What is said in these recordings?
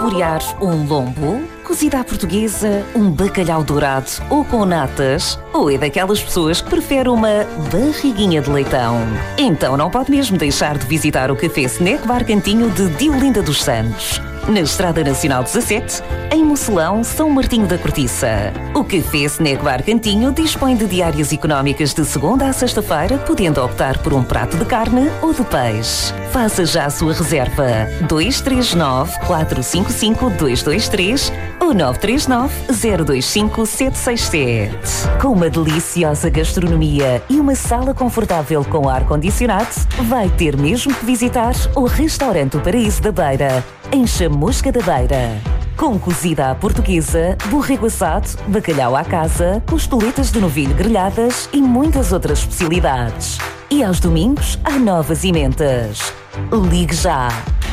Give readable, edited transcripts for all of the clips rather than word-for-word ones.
saborear um lombo, cozida à portuguesa, um bacalhau dourado ou com natas? Ou é daquelas pessoas que prefere uma barriguinha de leitão? Então não pode mesmo deixar de visitar o Café Snack Bar Cantinho de Diolinda dos Santos, na Estrada Nacional 17, em Mosselão, São Martinho da Cortiça. O Café Snack Bar Cantinho dispõe de diárias económicas de segunda a sexta-feira, podendo optar por um prato de carne ou de peixe. Faça já a sua reserva 239-455-223 ou 939-025-767. Com uma deliciosa gastronomia e uma sala confortável com ar-condicionado, vai ter mesmo que visitar o Restaurante O Paraíso da Beira, em Chamusca da Beira. Com cozida à portuguesa, borrego assado, bacalhau à casa, costeletas de novilho grelhadas e muitas outras especialidades. E aos domingos, há novas emendas. Ligue já!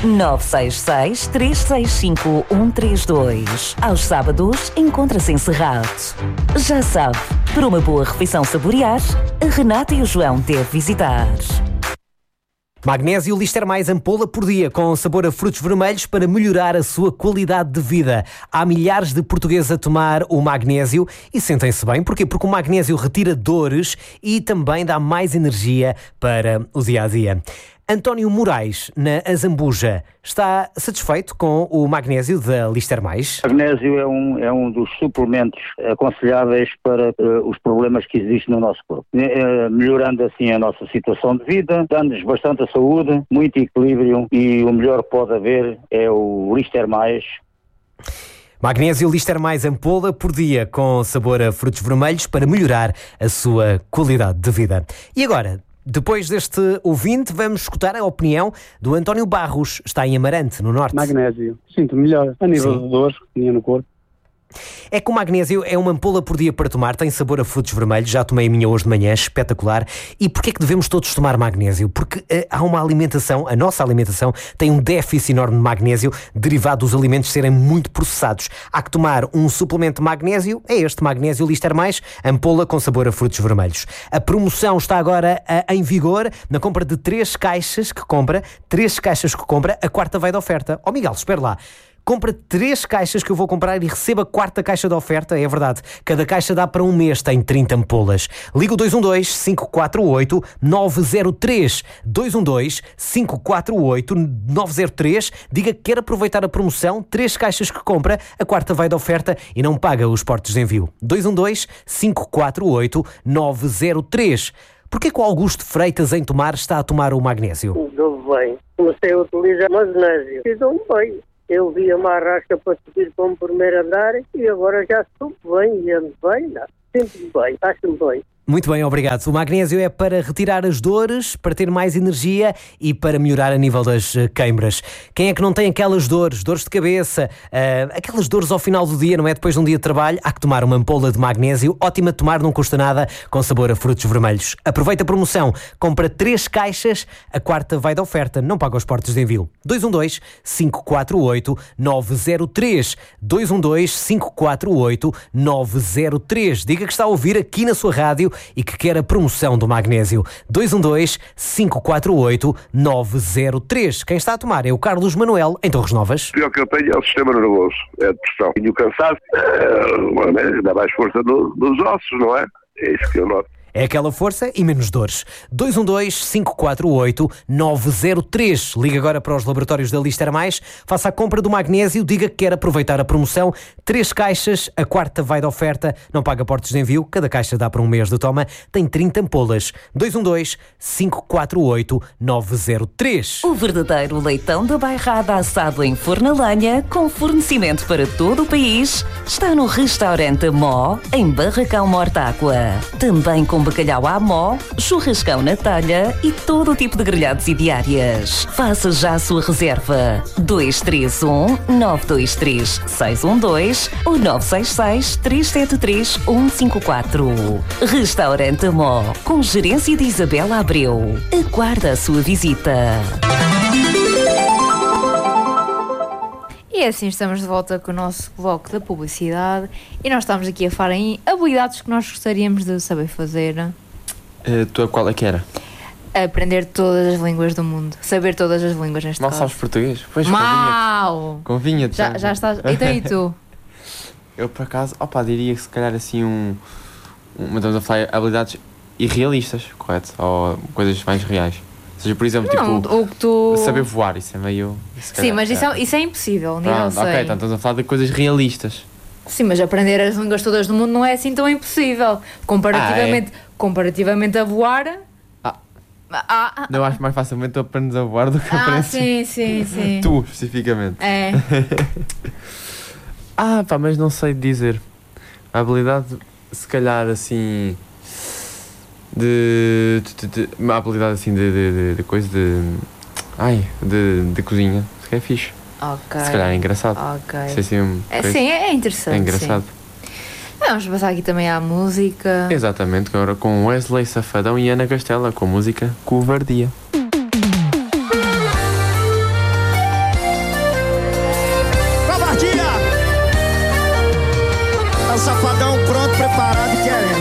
966-365-132. Aos sábados, encontra-se encerrado. Já sabe, para uma boa refeição saborear, a Renata e o João devem visitar. Magnésio Lister Mais ampola por dia, com sabor a frutos vermelhos para melhorar a sua qualidade de vida. Há milhares de portugueses a tomar o magnésio e sentem-se bem. Porquê? Porque o magnésio retira dores e também dá mais energia para o dia-a-dia. António Moraes, na Azambuja, está satisfeito com o magnésio da Lister Mais? O magnésio é um dos suplementos aconselháveis para os problemas que existem no nosso corpo, melhorando assim a nossa situação de vida, dando-nos bastante saúde, muito equilíbrio, e o melhor que pode haver é o Lister Mais. Magnésio Lister Mais ampola por dia, com sabor a frutos vermelhos para melhorar a sua qualidade de vida. E agora, depois deste ouvinte, vamos escutar a opinião do António Barros. Está em Amarante, no Norte. Magnésio. Sinto melhor a nível de dores que tinha no corpo. É que o magnésio é uma ampola por dia para tomar, tem sabor a frutos vermelhos, já tomei a minha hoje de manhã, espetacular. E porquê é que devemos todos tomar magnésio? Porque há uma alimentação, a nossa alimentação tem um déficit enorme de magnésio, derivado dos alimentos serem muito processados. Há que tomar um suplemento de magnésio, é este Magnésio Lister Mais, ampola com sabor a frutos vermelhos. A promoção está agora em vigor, na compra de 3 caixas que compra, a quarta vai de oferta. Oh Miguel, espera lá. Compra 3 caixas que eu vou comprar e receba a quarta caixa de oferta. É verdade, cada caixa dá para um mês, tem 30 ampolas. Liga o 212-548-903. 212-548-903. Diga que quer aproveitar a promoção. 3 caixas que compra, a quarta vai de oferta e não paga os portos de envio. 212-548-903. Porquê que o Augusto Freitas em Tomar está a tomar o magnésio? Dou bem. Comecei a utilizar magnésio e dou bem. Eu vi uma arrasca para subir para um primeiro andar e agora já estou bem e ando bem, sinto-me bem, acho-me bem. Muito bem, obrigado. O magnésio é para retirar as dores, para ter mais energia e para melhorar a nível das queimbras. Quem é que não tem aquelas dores de cabeça, aquelas dores ao final do dia, não é? Depois de um dia de trabalho, há que tomar uma ampola de magnésio, ótima de tomar, não custa nada, com sabor a frutos vermelhos. Aproveita a promoção, compra 3 caixas, a quarta vai de oferta, não paga os portos de envio. 212-548-903. 212-548-903. Diga que está a ouvir aqui na sua rádio e que quer a promoção do magnésio. 212-548-903. Quem está a tomar é o Carlos Manuel, em Torres Novas. O pior que eu tenho é o sistema nervoso, é a depressão. E o cansaço dá mais força nos ossos, não é? É isso que eu noto. É aquela força e menos dores. 212-548-903. Liga agora para os laboratórios da Lister Mais, faça a compra do magnésio, diga que quer aproveitar a promoção. 3 caixas, a quarta vai de oferta, não paga portos de envio, cada caixa dá para um mês de toma, tem 30 ampolas. 212-548-903. O verdadeiro leitão da bairrada assado em forno a lenha, com fornecimento para todo o país, está no restaurante Mó, em Barracão Mortágua. Também com bacalhau à mó, churrascão na talha e todo o tipo de grelhados e diárias. Faça já a sua reserva. 231-923-612 ou 966-373-154. Restaurante Mó, com gerência de Isabela Abreu. Aguarda a sua visita. E assim estamos de volta com o nosso bloco da publicidade e nós estamos aqui a falar em habilidades que nós gostaríamos de saber fazer. Qual é que era? Aprender todas as línguas do mundo. Saber todas as línguas neste Mal caso. sabes português? Pois, Mal! convinha-te. Já estás. Então e tu? Eu, por acaso, diria que se calhar assim estamos a falar de habilidades irrealistas, correto? Ou coisas mais reais. Ou seja, por exemplo, Não, tipo, o que tu... saber voar, isso é meio... Sim, mas isso é impossível, nível Pronto, 100. ok, então estamos a falar de coisas realistas. Sim, mas aprender as línguas todas do mundo não é assim tão impossível. Comparativamente a voar... Não acho mais facilmente tu aprendes a voar do que aprendes... Sim. Tu, especificamente. É. Mas não sei dizer. A habilidade, se calhar, assim... Uma habilidade, assim, de coisa, de cozinha. Se calhar é fixe. Ok. Se calhar é engraçado. Ok. Sim, é interessante. é engraçado. Sim. Vamos passar aqui também à música. Exatamente, agora com Wesley Safadão e Ana Castela, com a música Covardia. Covardia! É o Safadão pronto, preparado e querendo.